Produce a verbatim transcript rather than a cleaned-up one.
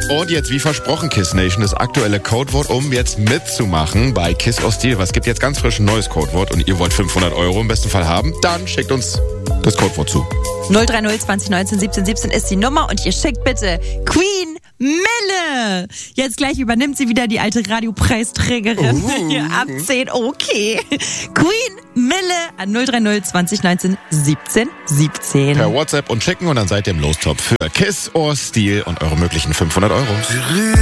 Und jetzt, wie versprochen, Kiss Nation, das aktuelle Codewort, um jetzt mitzumachen bei Kiss or Steal. Was gibt jetzt ganz frisch ein neues Codewort und ihr wollt fünfhundert Euro im besten Fall haben? Dann schickt uns das Codewort zu. null drei null zwanzig neunzehn siebzehn siebzehn ist die Nummer und ihr schickt bitte Queen Mille. Jetzt gleich übernimmt sie wieder die alte Radiopreisträgerin. Uh. Hier ab zehn, okay. Queen Mille an null drei null zwanzig neunzehn siebzehn siebzehn. Per WhatsApp und schicken und dann seid ihr im Lostopf für Kiss or Steal und eure möglichen fünfhundert Euro.